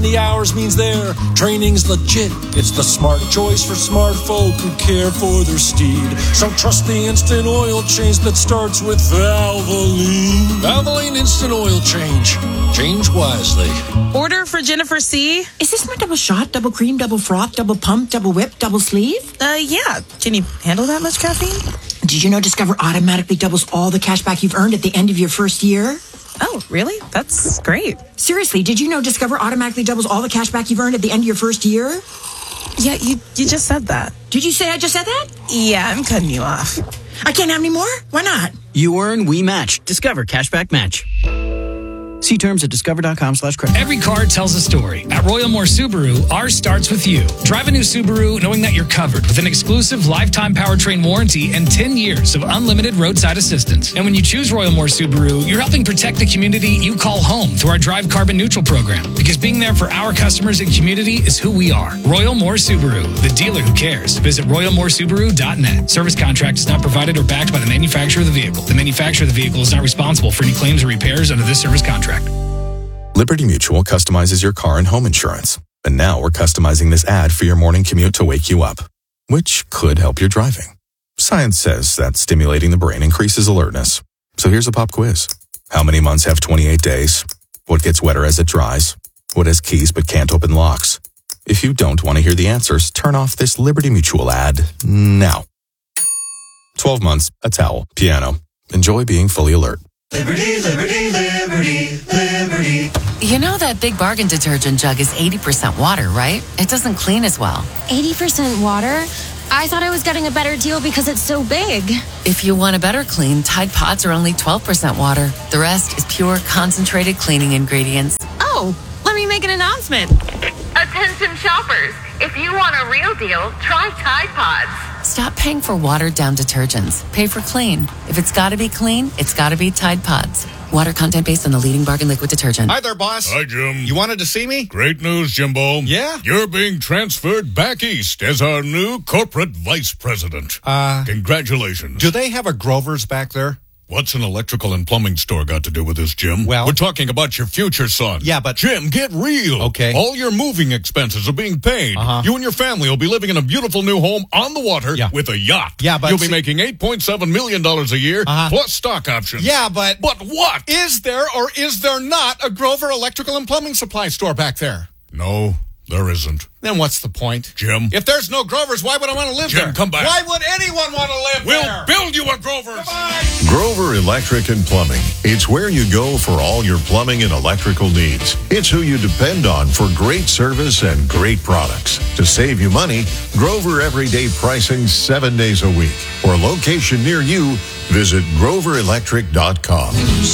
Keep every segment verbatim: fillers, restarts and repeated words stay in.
seventy hours means their training's legit. It's the smart choice for smart folk who care for their steed. So trust the instant oil change that starts with Valvoline. Valvoline Instant Oil Change. Change wisely. Order for Jennifer C. Is this my double shot, double cream, double froth, double pump, double whip, double sleeve? Uh, yeah. Can you handle that much caffeine? Did you know Discover automatically doubles all the cash back you've earned at the end of your first year? Oh, really? That's great. Seriously, did you know Discover automatically doubles all the cash back you've earned at the end of your first year? Yeah, you, you just said that. Did you say I just said that? Yeah, I'm cutting you off. I can't have any more? Why not? You earn, we match. Discover Cashback Match. See terms at discover.com slash credit. Every car tells a story. At Royal Moore Subaru, ours starts with you. Drive a new Subaru knowing that you're covered with an exclusive lifetime powertrain warranty and ten years of unlimited roadside assistance. And when you choose Royal Moore Subaru, you're helping protect the community you call home through our Drive Carbon Neutral program. Because being there for our customers and community is who we are. Royal Moore Subaru, the dealer who cares. Visit royal moore subaru dot net. Service contract is not provided or backed by the manufacturer of the vehicle. The manufacturer of the vehicle is not responsible for any claims or repairs under this service contract. Liberty Mutual customizes your car and home insurance. And now we're customizing this ad for your morning commute to wake you up, which could help your driving. Science says that stimulating the brain increases alertness. So here's a pop quiz. How many months have twenty-eight days? What gets wetter as it dries? What has keys but can't open locks? If you don't want to hear the answers, turn off this Liberty Mutual ad now. twelve months, a towel, piano. Enjoy being fully alert. Liberty, liberty, liberty, liberty. You know that Big Bargain detergent jug is eighty percent water, right? It doesn't clean as well. eighty percent water? I thought I was getting a better deal because it's so big. If you want a better clean, Tide Pods are only twelve percent water. The rest is pure concentrated cleaning ingredients. Oh, let me make an announcement. Attention shoppers, if you want a real deal, try Tide Pods. Stop paying for watered-down detergents. Pay for clean. If it's got to be clean, it's got to be Tide Pods. Water content based on the leading bargain liquid detergent. Hi there, boss. Hi, Jim. You wanted to see me? Great news, Jimbo. Yeah? You're being transferred back east as our new corporate vice president. Uh, Congratulations. Do they have a Grover's back there? What's an electrical and plumbing store got to do with this, Jim? Well, we're talking about your future son. Yeah, but... Jim, get real. Okay. All your moving expenses are being paid. Uh-huh. You and your family will be living in a beautiful new home on the water yeah. with a yacht. Yeah, but... You'll see... be making eight point seven million dollars a year, uh-huh. plus stock options. Yeah, but... But what? Is there or is there not a Grover Electrical and Plumbing Supply store back there? No, there isn't. Then what's the point? Jim. If there's no Grovers, why would I want to live Jim, there? Jim, come back. Why would anyone want to live we'll there? We'll build you a Grover's. Goodbye. Grover Electric and Plumbing. It's where you go for all your plumbing and electrical needs. It's who you depend on for great service and great products. To save you money, Grover Everyday Pricing seven days a week. For a location near you, visit grover electric dot com.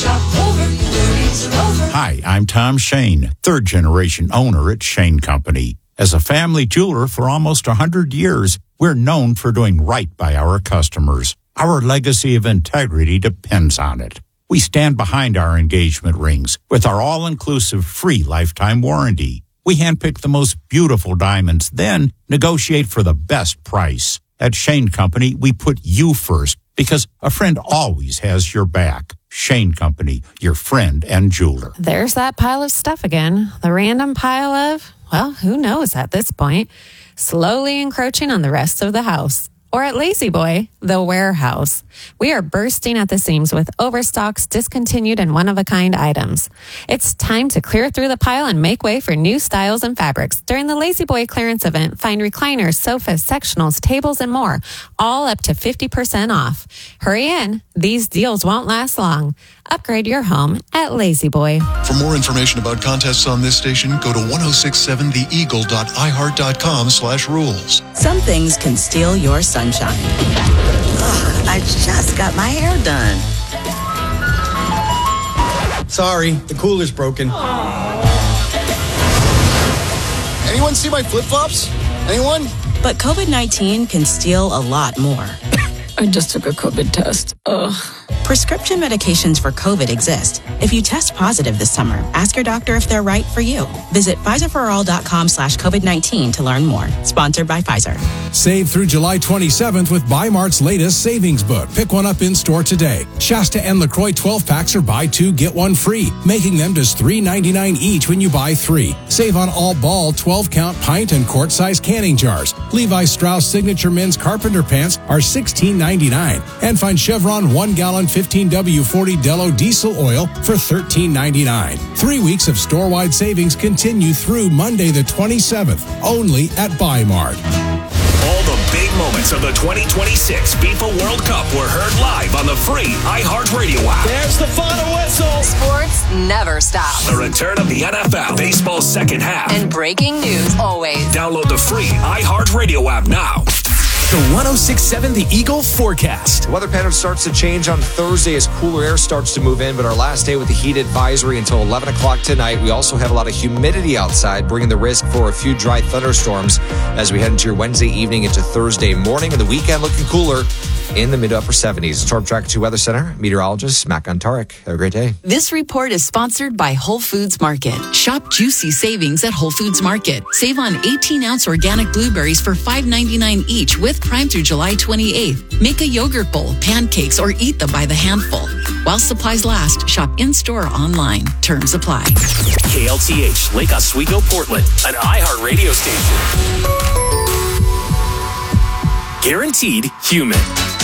Hi, I'm Tom Shane, third generation owner at Shane Company. As a family jeweler for almost one hundred years, we're known for doing right by our customers. Our legacy of integrity depends on it. We stand behind our engagement rings with our all-inclusive free lifetime warranty. We handpick the most beautiful diamonds, then negotiate for the best price. At Shane Company, we put you first because a friend always has your back. Shane Company, your friend and jeweler. There's that pile of stuff again. The random pile of, well, who knows at this point, slowly encroaching on the rest of the house. Or at Lazy Boy, the warehouse. We are bursting at the seams with overstocks, discontinued, and one-of-a-kind items. It's time to clear through the pile and make way for new styles and fabrics. During the Lazy Boy clearance event, find recliners, sofas, sectionals, tables, and more, all up to fifty percent off. Hurry in. These deals won't last long. Upgrade your home at Lazy Boy. For more information about contests on this station, go to ten sixty-seven the eagle dot i heart dot com slash rules. Some things can steal your sunshine. Ugh, I just got my hair done. Sorry, the cooler's broken. Anyone see my flip-flops? Anyone? But covid nineteen can steal a lot more. I just took a COVID test. Ugh. Prescription medications for COVID exist. If you test positive this summer, ask your doctor if they're right for you. Visit Pfizerforall.com slash COVID-19 to learn more. Sponsored by Pfizer. Save through July twenty-seventh with Buy Mart's latest savings book. Pick one up in store today. Shasta and LaCroix twelve packs are buy two, get one free, making them just three ninety-nine each when you buy three. Save on all Ball twelve count pint and quart size canning jars. Levi Strauss Signature Men's Carpenter Pants are sixteen ninety-nine. And find Chevron one gallon fifteen W forty Dello diesel oil for thirteen ninety-nine. Three weeks of store-wide savings continue through Monday the twenty-seventh, only at Buy Mart. All the big moments of the twenty twenty-six FIFA World Cup were heard live on the free iHeartRadio app. There's the final whistle. Sports never stop. The return of the N F L, baseball's second half. And breaking news always. Download the free iHeartRadio app now. The one oh six point seven The Eagle forecast. The weather pattern starts to change on Thursday as cooler air starts to move in, but our last day with the heat advisory until eleven o'clock tonight. We also have a lot of humidity outside, bringing the risk for a few dry thunderstorms as we head into your Wednesday evening into Thursday morning, and the weekend looking cooler in the mid to upper seventies. Storm Track two Weather Center, meteorologist Matt Guntarek. Have a great day. This report is sponsored by Whole Foods Market. Shop juicy savings at Whole Foods Market. Save on eighteen ounce organic blueberries for five ninety-nine each with Prime through July twenty-eighth. Make a yogurt bowl, pancakes, or eat them by the handful. While supplies last, shop in-store or online. Terms apply. K L T H, Lake Oswego, Portland, an iHeart radio station. Guaranteed human.